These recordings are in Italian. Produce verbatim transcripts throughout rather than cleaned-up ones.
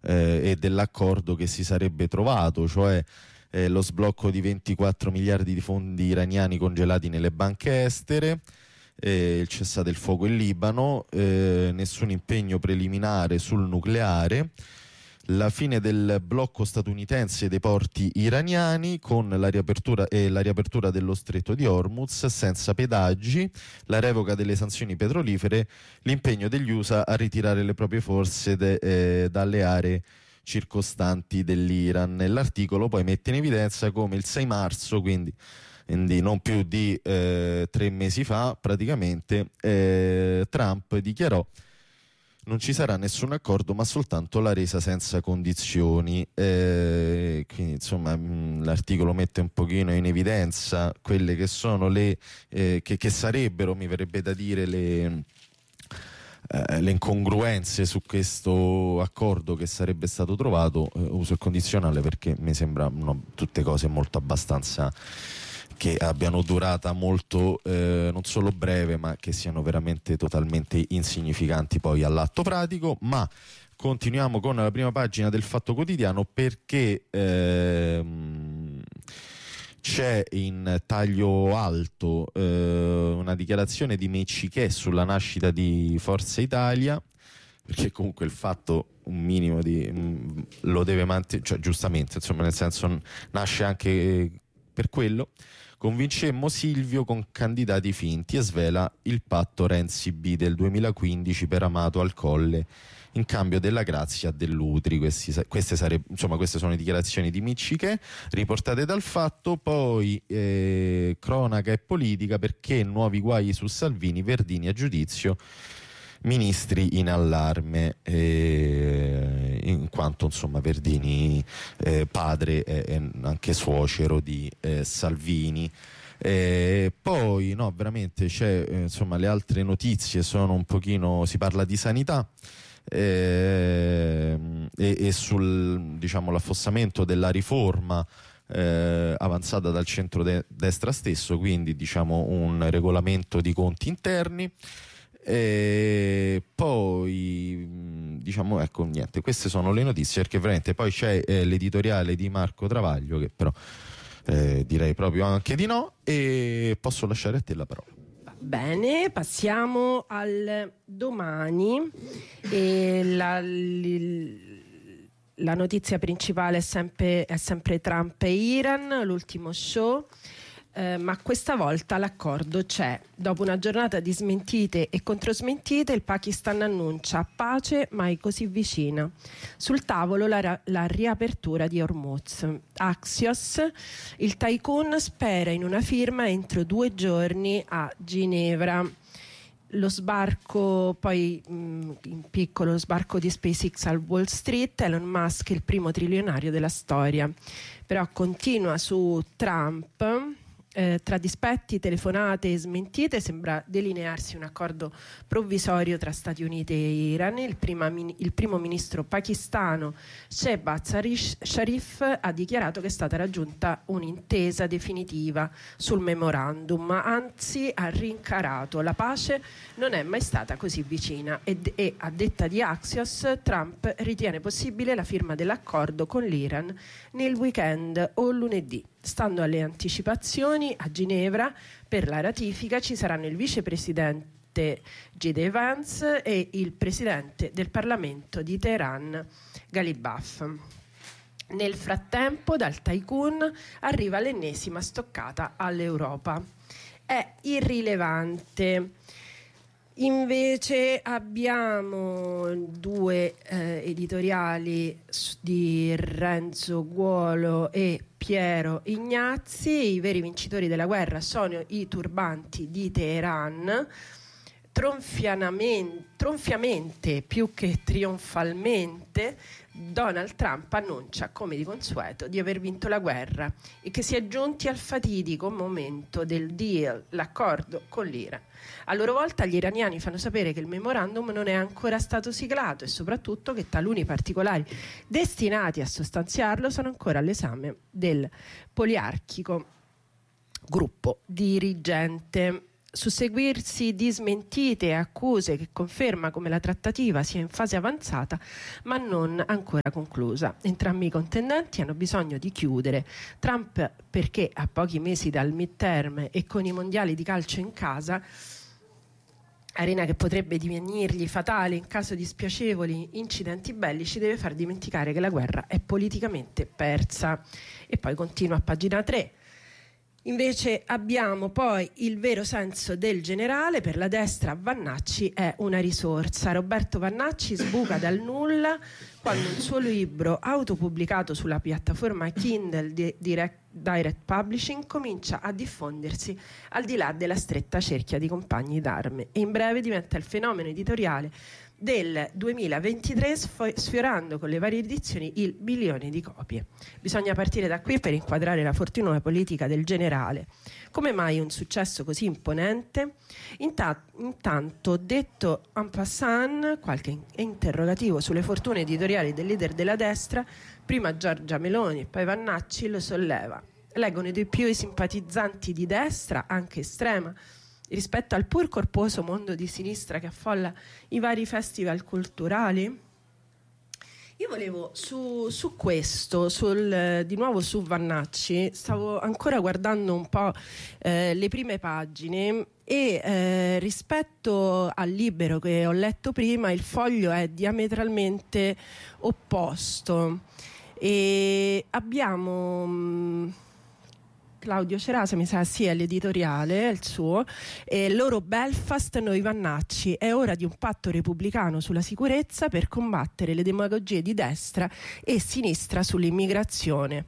eh, e dell'accordo che si sarebbe trovato, cioè eh, lo sblocco di ventiquattro miliardi di fondi iraniani congelati nelle banche estere, eh, il cessate il fuoco in Libano, eh, nessun impegno preliminare sul nucleare, la fine del blocco statunitense dei porti iraniani con la riapertura, e la riapertura dello stretto di Hormuz senza pedaggi, la revoca delle sanzioni petrolifere, l'impegno degli U S A a ritirare le proprie forze de, eh, dalle aree circostanti dell'Iran. E l'articolo poi mette in evidenza come il sei marzo, quindi, quindi non più di eh, tre mesi fa praticamente, eh, Trump dichiarò: non ci sarà nessun accordo ma soltanto la resa senza condizioni. Eh, quindi insomma mh, l'articolo mette un pochino in evidenza quelle che sono le eh, che, che sarebbero, mi verrebbe da dire, le Eh, le incongruenze su questo accordo che sarebbe stato trovato. Eh, uso il condizionale perché mi sembrano tutte cose molto abbastanza che abbiano durata molto, eh, non solo breve, ma che siano veramente totalmente insignificanti poi all'atto pratico. Ma continuiamo con la prima pagina del Fatto Quotidiano, perché ehm, c'è in taglio alto eh, una dichiarazione di Mecciché sulla nascita di Forza Italia, perché comunque il fatto un minimo di mh, lo deve mantenere, cioè giustamente, insomma, nel senso, nasce anche per quello. Convincemmo Silvio con candidati finti e svela il patto Renzi-B del duemilaquindici per Amato al Colle in cambio della grazia dell'Utri. Questi, queste, sareb- insomma, queste sono le dichiarazioni di Micciche riportate dal Fatto. Poi eh, cronaca e politica, perché nuovi guai su Salvini, Verdini a giudizio, ministri in allarme, eh, in quanto insomma Verdini eh, padre e eh, anche suocero di eh, Salvini. Eh, poi no, veramente c'è, eh, insomma, le altre notizie sono un pochino, si parla di sanità eh, e, e sul, diciamo, l'affossamento della riforma eh, avanzata dal centro-destra stesso, quindi diciamo un regolamento di conti interni. E poi diciamo, ecco, niente, queste sono le notizie, perché veramente poi c'è eh, l'editoriale di Marco Travaglio che però eh, direi proprio anche di no, e posso lasciare a te la parola. Bene, passiamo al Domani. E la, la notizia principale è sempre, è sempre Trump e Iran, l'ultimo show. Eh, ma questa volta l'accordo c'è. Dopo una giornata di smentite e controsmentite, il Pakistan annuncia pace mai così vicina. Sul tavolo la, la riapertura di Hormuz. Axios, il tycoon spera in una firma entro due giorni a Ginevra. Lo sbarco, poi mh, in piccolo, lo sbarco di SpaceX al Wall Street. Elon Musk, il primo trilionario della storia. Però continua su Trump. Eh, tra dispetti, telefonate e smentite sembra delinearsi un accordo provvisorio tra Stati Uniti e Iran. Il, prima, il primo ministro pakistano Shehbaz Sharif ha dichiarato che è stata raggiunta un'intesa definitiva sul memorandum, anzi ha rincarato: la pace non è mai stata così vicina, e, e a detta di Axios, Trump ritiene possibile la firma dell'accordo con l'Iran nel weekend o lunedì. Stando alle anticipazioni, a Ginevra per la ratifica ci saranno il vicepresidente J D Vance e il presidente del Parlamento di Teheran, Ghalibaf. Nel frattempo, dal tycoon arriva l'ennesima stoccata all'Europa. È irrilevante. Invece abbiamo due eh, editoriali di Renzo Guolo e Piero Ignazzi. I veri vincitori della guerra sono i turbanti di Teheran. Tronfiamente più che trionfalmente, Donald Trump annuncia, come di consueto, di aver vinto la guerra e che si è giunti al fatidico momento del deal, l'accordo con l'Iran. A loro volta gli iraniani fanno sapere che il memorandum non è ancora stato siglato e soprattutto che taluni particolari destinati a sostanziarlo sono ancora all'esame del poliarchico gruppo dirigente. susseguirsi di smentite e accuse che conferma come la trattativa sia in fase avanzata ma non ancora conclusa. Entrambi i contendenti hanno bisogno di chiudere. Trump perché a pochi mesi dal midterm e con i mondiali di calcio in casa, arena che potrebbe divenirgli fatale in caso di spiacevoli incidenti bellici, deve far dimenticare che la guerra è politicamente persa. E poi continua a pagina tre. Invece abbiamo poi il vero senso del generale. Per la destra Vannacci è una risorsa. Roberto Vannacci sbuca dal nulla quando un suo libro autopubblicato sulla piattaforma Kindle di Direct, Direct Publishing comincia a diffondersi al di là della stretta cerchia di compagni d'arme e in breve diventa il fenomeno editoriale del duemilaventitré, sfiorando con le varie edizioni il milione di copie. Bisogna partire da qui per inquadrare la fortuna politica del generale. Come mai un successo così imponente? Inta- intanto, detto en passant, qualche interrogativo sulle fortune editoriali del leader della destra, prima Giorgia Meloni e poi Vannacci, lo solleva. Leggono di più i simpatizzanti di destra, anche estrema, rispetto al pur corposo mondo di sinistra che affolla i vari festival culturali? Io volevo su, su questo, sul, di nuovo su Vannacci, stavo ancora guardando un po' eh, le prime pagine e eh, rispetto al libro che ho letto prima il foglio è diametralmente opposto e abbiamo... Mh, Claudio Cerasa, mi sa, sì, è l'editoriale, è il suo, e loro Belfast, noi Vannacci, è ora di un patto repubblicano sulla sicurezza per combattere le demagogie di destra e sinistra sull'immigrazione.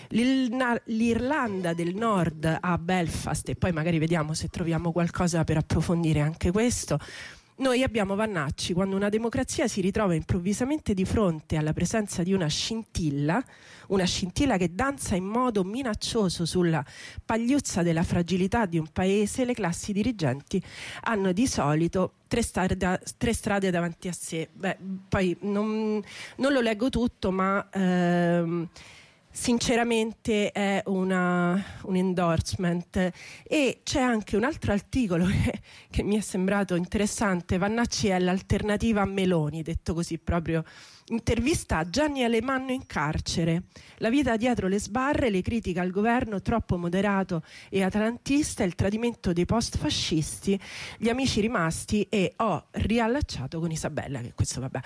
L'Irlanda del Nord a Belfast, e poi magari vediamo se troviamo qualcosa per approfondire anche questo. Noi abbiamo Vannacci quando una democrazia si ritrova improvvisamente di fronte alla presenza di una scintilla, una scintilla che danza in modo minaccioso sulla pagliuzza della fragilità di un paese. Le classi dirigenti hanno di solito tre strade, tre strade davanti a sé. Beh, poi non, non lo leggo tutto, ma... Ehm, sinceramente è una, un endorsement. E c'è anche un altro articolo che, che mi è sembrato interessante. Vannacci è l'alternativa a Meloni, detto così proprio. Intervista a Gianni Alemanno in carcere. La vita dietro le sbarre, le critiche al governo troppo moderato e atlantista, il tradimento dei post-fascisti, gli amici rimasti e ho riallacciato con Isabella, che questo vabbè.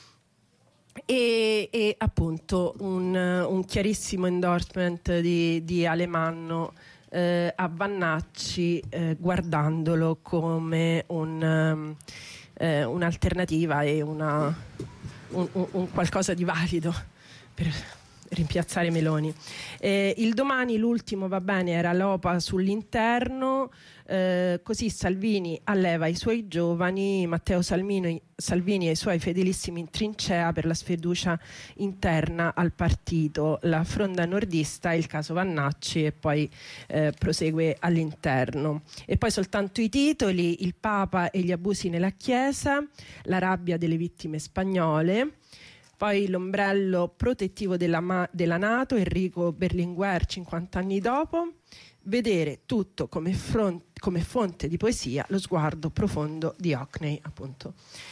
E, e appunto un, un chiarissimo endorsement di, di Alemanno eh, a Vannacci, eh, guardandolo come un, um, eh, un'alternativa e una, un, un, un qualcosa di valido per rimpiazzare Meloni. Eh, il Domani, l'ultimo, va bene, era l'O P A sull'interno. Eh, così Salvini alleva i suoi giovani, Matteo Salvini, Salvini e i suoi fedelissimi in trincea per la sfiducia interna al partito, la fronda nordista, il caso Vannacci, e poi eh, prosegue all'interno. E poi soltanto i titoli: il Papa e gli abusi nella Chiesa, la rabbia delle vittime spagnole. Poi l'ombrello protettivo della, della NATO, Enrico Berlinguer cinquanta anni dopo. Vedere tutto come, front, come fonte di poesia, lo sguardo profondo di Hockney, appunto,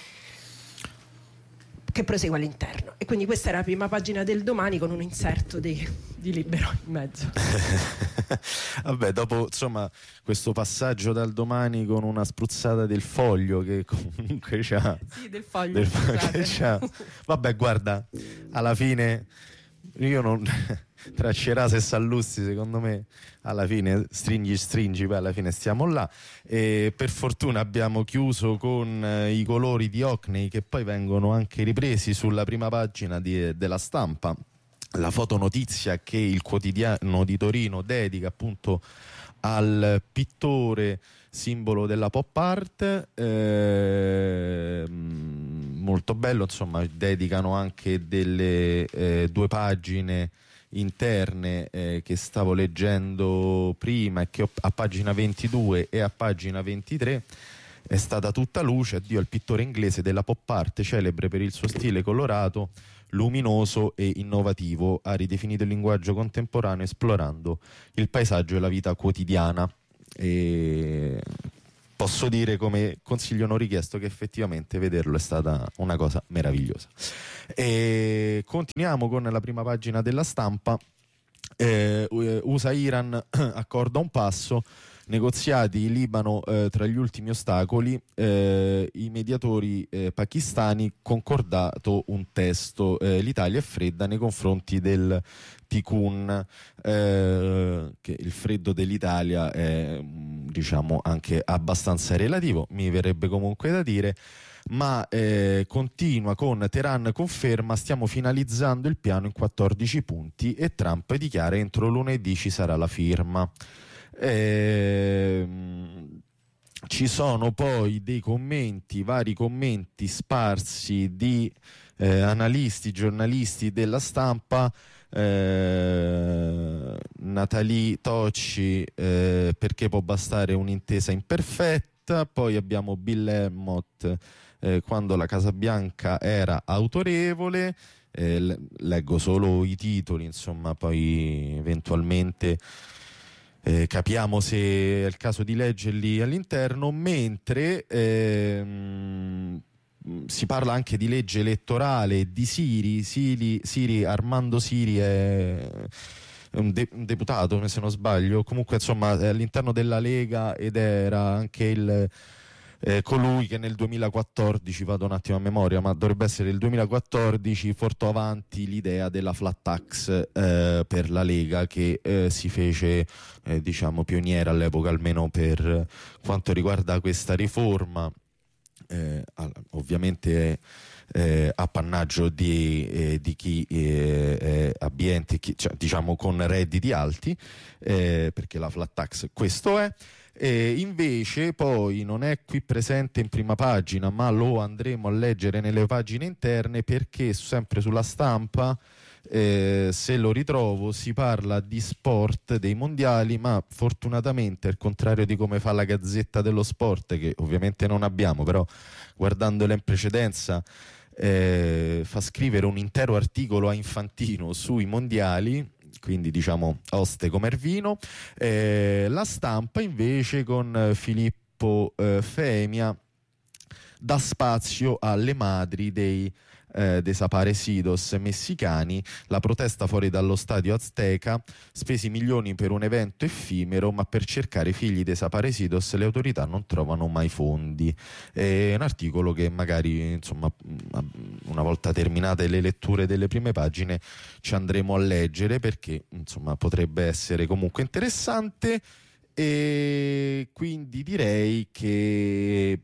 che prosegue all'interno. E quindi questa era la prima pagina del Domani con un inserto di, di Libero in mezzo. Vabbè, dopo insomma questo passaggio dal Domani con una spruzzata del Foglio che comunque c'ha, sì, del Foglio, del foglio che c'ha. Vabbè, guarda, alla fine io non tra Cerasa e Sallusti, secondo me alla fine stringi stringi, poi alla fine stiamo là. E per fortuna abbiamo chiuso con eh, i colori di Hockney, che poi vengono anche ripresi sulla prima pagina di, della Stampa, la fotonotizia che il quotidiano di Torino dedica appunto al pittore simbolo della pop art. Eh, molto bello, insomma, dedicano anche delle eh, due pagine interne eh, che stavo leggendo prima e che ho, a pagina ventidue e a pagina ventitré è stata tutta luce. Addio al pittore inglese della pop art, celebre per il suo stile colorato, luminoso e innovativo. Ha ridefinito il linguaggio contemporaneo esplorando il paesaggio e la vita quotidiana. E posso dire come consiglio non richiesto che effettivamente vederlo è stata una cosa meravigliosa. E continuiamo con la prima pagina della Stampa. eh, U S A-Iran accorda un passo, negoziati in Libano eh, tra gli ultimi ostacoli, eh, i mediatori eh, pakistani concordato un testo, eh, l'Italia è fredda nei confronti del Tikkun, eh, che il freddo dell'Italia è diciamo anche abbastanza relativo, mi verrebbe comunque da dire, ma eh, continua con Teheran conferma stiamo finalizzando il piano in quattordici punti e Trump dichiara entro lunedì ci sarà la firma. Eh, ci sono poi dei commenti, vari commenti sparsi di eh, analisti, giornalisti della Stampa. eh, Natalie Tocci, eh, perché può bastare un'intesa imperfetta. Poi abbiamo Bill Emmott, eh, quando la Casa Bianca era autorevole. Eh, leggo solo i titoli, insomma, poi eventualmente Eh, capiamo se è il caso di leggerli all'interno, mentre ehm, si parla anche di legge elettorale di Siri, Siri, Siri Armando Siri è un, de- un deputato, se non sbaglio, comunque insomma è all'interno della Lega ed era anche il Eh, colui che nel duemilaquattordici, vado un attimo a memoria, ma dovrebbe essere il duemilaquattordici, portò avanti l'idea della flat tax eh, per la Lega, che eh, si fece eh, diciamo pioniera all'epoca, almeno per quanto riguarda questa riforma, eh, ovviamente eh, appannaggio di, eh, di chi eh, è abbiente, chi, cioè, diciamo con redditi alti, eh, perché la flat tax questo è. E invece poi non è qui presente in prima pagina, ma lo andremo a leggere nelle pagine interne, perché sempre sulla Stampa, eh, se lo ritrovo, si parla di sport, dei mondiali, ma fortunatamente, al contrario di come fa la Gazzetta dello Sport, che ovviamente non abbiamo, però guardandola in precedenza eh, fa scrivere un intero articolo a Infantino sui mondiali, quindi diciamo oste come il vino. Eh, la Stampa invece con Filippo eh, Femia dà spazio alle madri dei eh, desaparecidos messicani, la protesta fuori dallo stadio Azteca, spesi milioni per un evento effimero, ma per cercare i figli desaparecidos le autorità non trovano mai fondi. È un articolo che magari insomma una volta terminate le letture delle prime pagine ci andremo a leggere, perché insomma potrebbe essere comunque interessante. E quindi direi che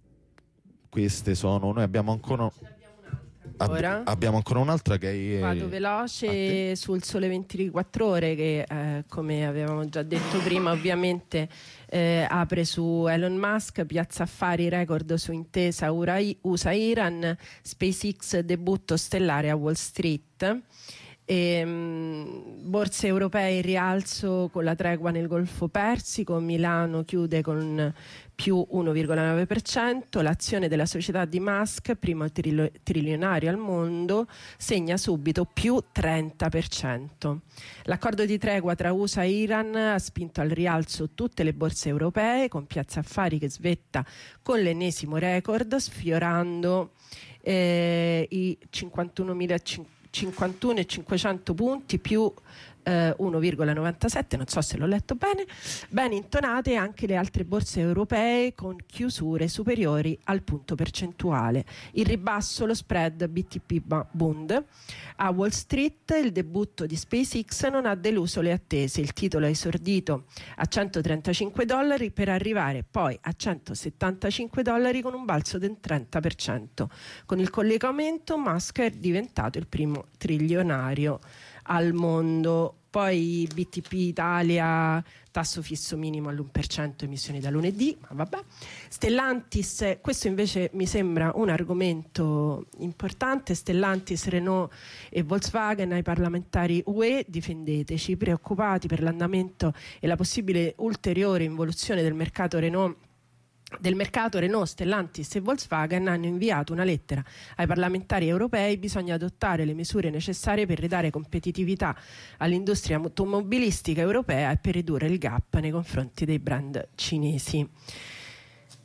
queste sono, noi abbiamo ancora Ab- abbiamo ancora un'altra che è... Vado veloce sul Sole ventiquattro Ore che eh, come avevamo già detto prima ovviamente eh, apre su Elon Musk, piazza affari record su intesa U S A-Iran, SpaceX debutto stellare a Wall Street. E, mh, borse europee in rialzo con la tregua nel Golfo Persico, Milano chiude con più uno virgola nove per cento, l'azione della società di Musk, primo trilo- trilionario al mondo, segna subito più trenta per cento. L'accordo di tregua tra U S A e Iran ha spinto al rialzo tutte le borse europee, con piazza affari che svetta con l'ennesimo record, sfiorando eh, i cinquantunomilacinquecento cinquantuno e cinquecento punti, più eh, uno virgola novantasette, non so se l'ho letto bene. Ben intonate anche le altre borse europee con chiusure superiori al punto percentuale. Il ribasso lo spread B T P Bund. A Wall Street il debutto di SpaceX non ha deluso le attese, il titolo è esordito a centotrentacinque dollari per arrivare poi a centosettantacinque dollari con un balzo del trenta per cento. Con il collegamento Musk è diventato il primo trilionario al mondo. Poi B T P Italia, tasso fisso minimo all'uno per cento, emissioni da lunedì, ma vabbè. Stellantis, questo invece mi sembra un argomento importante. Stellantis, Renault e Volkswagen ai parlamentari U E, difendeteci, preoccupati per l'andamento e la possibile ulteriore involuzione del mercato Renault del mercato Renault, Stellantis e Volkswagen hanno inviato una lettera ai parlamentari europei. Bisogna adottare le misure necessarie per ridare competitività all'industria automobilistica europea e per ridurre il gap nei confronti dei brand cinesi.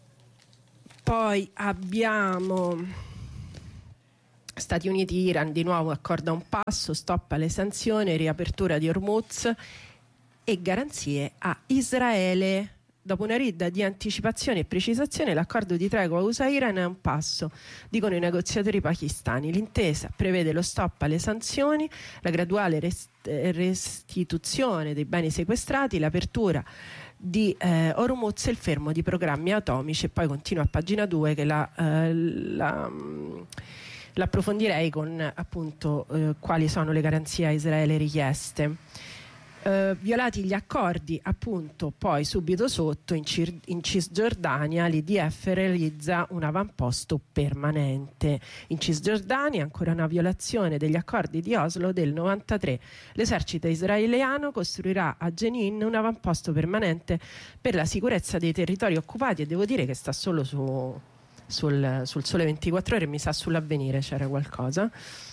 Poi abbiamo Stati Uniti, Iran, di nuovo accorda un passo, stop alle sanzioni, riapertura di Hormuz e garanzie a Israele. Dopo una ridda di anticipazione e precisazione, l'accordo di tregua U S A-Iran è un passo, dicono i negoziatori pakistani. L'intesa prevede lo stop alle sanzioni, la graduale rest- restituzione dei beni sequestrati, l'apertura di eh, Hormuz e il fermo di programmi atomici. E poi continua a pagina due che la, eh, la, l'approfondirei con appunto eh, quali sono le garanzie a Israele richieste. Uh, violati gli accordi, appunto, poi subito sotto in, Cir- in Cisgiordania l'I D F realizza un avamposto permanente. In Cisgiordania ancora una violazione degli accordi di Oslo del novantatré. L'esercito israeliano costruirà a Jenin un avamposto permanente per la sicurezza dei territori occupati, e devo dire che sta solo su, sul, sul Sole ventiquattro Ore, mi sa sull'Avvenire c'era qualcosa.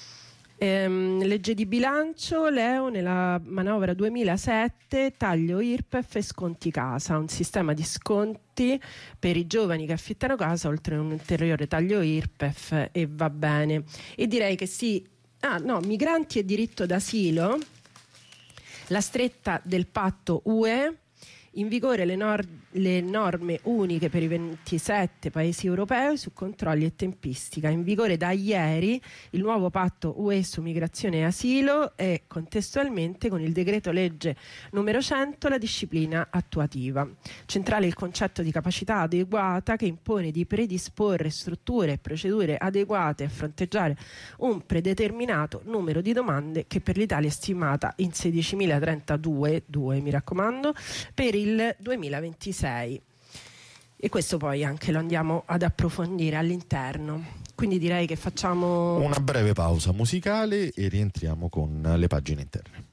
Ehm, legge di bilancio, Leo nella manovra duemilasette, taglio I R P E F e sconti casa, un sistema di sconti per i giovani che affittano casa, oltre a un ulteriore taglio I R P E F, e va bene. E direi che sì, ah no, migranti e diritto d'asilo, la stretta del patto U E, in vigore le, nor- le norme uniche per i ventisette paesi europei su controlli e tempistica. In vigore da ieri il nuovo patto U E su migrazione e asilo e contestualmente con il decreto legge numero cento la disciplina attuativa. Centrale il concetto di capacità adeguata, che impone di predisporre strutture e procedure adeguate a fronteggiare un predeterminato numero di domande che per l'Italia è stimata in sedicimilatrentadue, due mi raccomando, per il duemilaventisei. E questo poi anche lo andiamo ad approfondire all'interno. Quindi direi che facciamo una breve pausa musicale e rientriamo con le pagine interne.